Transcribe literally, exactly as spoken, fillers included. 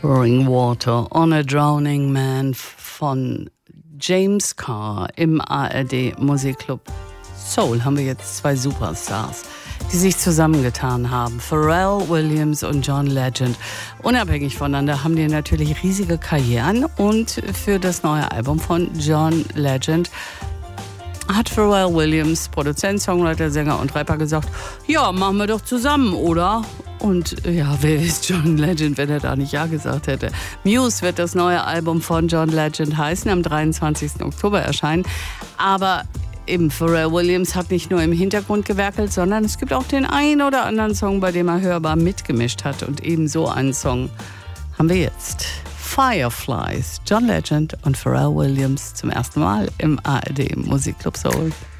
Pouring Water on a Drowning Man von James Carr im A R D Musikclub Soul haben wir jetzt zwei Superstars, die sich zusammengetan haben. Pharrell Williams und John Legend. Unabhängig voneinander haben die natürlich riesige Karrieren und für das neue Album von John Legend hat Pharrell Williams, Produzent, Songwriter, Sänger und Rapper, gesagt, ja, machen wir doch zusammen, oder? Und ja, wer ist John Legend, wenn er da nicht Ja gesagt hätte? Muse wird das neue Album von John Legend heißen, am dreiundzwanzigsten Oktober erscheinen. Aber eben Pharrell Williams hat nicht nur im Hintergrund gewerkelt, sondern es gibt auch den einen oder anderen Song, bei dem er hörbar mitgemischt hat. Und eben so einen Song haben wir jetzt. Fireflies, John Legend und Pharrell Williams zum ersten Mal im A R D Musikclub Soul.